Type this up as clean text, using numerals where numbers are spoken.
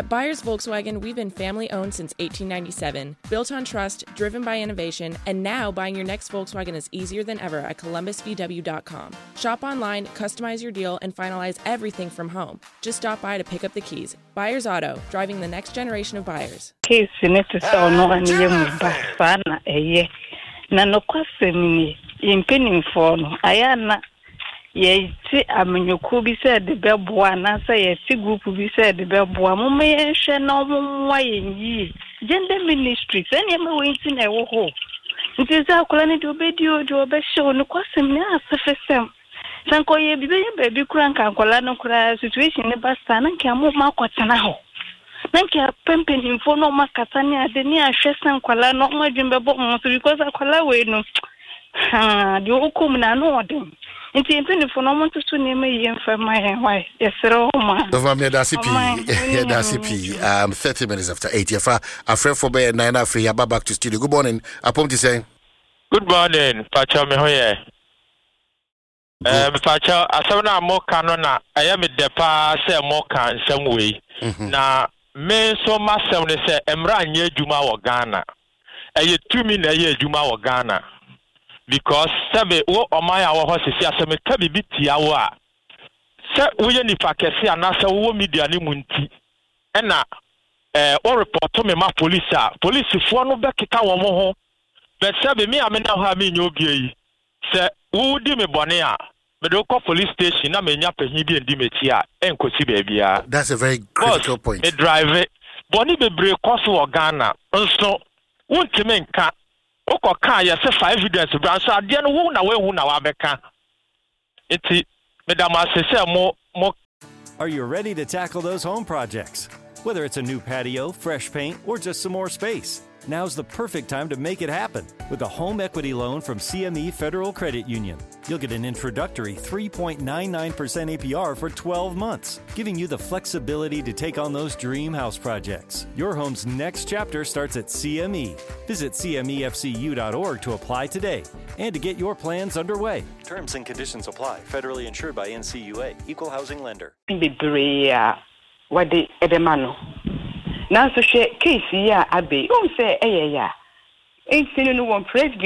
At Byers Volkswagen, we've been family-owned since 1897, built on trust, driven by innovation, and now buying your next Volkswagen is easier than ever at columbusvw.com. Shop online, customize your deal, and finalize everything from home. Just stop by to pick up the keys. Byers Auto, driving the next generation of buyers. Case necessary no and bafana na no kwasemi impending for no ayana ye ti amenyoku bi said the beboa na say ye ti group bi said the beboa mo me hwe na mo yi gender ministry say na me we nti na wo ho nti za akola ni do be show no kwasemi na afefesem sanko ye bi be baby kura nka akola no kura situation ne basta na nka mo makotena ho nanka pempen info no makata ni ade ni ahwesa nkwala no madwembe bo mo so because akwala we no di okum na no odem nti empeni fo no mo ntutu ne me yemfa my why yesero ma over me da CP 30 minutes after 8 yefa afre for be 9 afre ya back to studio. Good morning. Apom to say good morning pacha me hoye pacha asawna mo kanu na ayame depa se mo kan samwe na me so masem ne se emra anye adwuma wo Ghana eye tumi na eye adwuma wo Ghana because sebe wo omaya wo ho sisi asem ka bibi tia wo a se wo ye nipa kese anase wo media ne munti ena o report me ma police fo no bekeka wo mo ho but sebe me amena ho ame nya obi yi se wo di me bone a me do call police station na me nya pahin bi endi meti a enkosi ba bia. That's a very critical point. Me drive it boni bebre cost wo Ghana nso wontime nka okoka ya se for evidence branch ade no wo na wehu na wa beka enti madam asese mo. Are you ready to tackle those home projects? Whether it's a new patio, fresh paint, or just some more space, now's the perfect time to make it happen with a home equity loan from CME Federal Credit Union. You'll get an introductory 3.99% APR for 12 months, giving you the flexibility to take on those dream house projects. Your home's next chapter starts at CME. Visit cmefcu.org to apply today and to get your plans underway. Terms and conditions apply. Federally insured by NCUA. Equal housing lender. Wade edemano na so hwe case ya abe o say eyeya ensinu no won press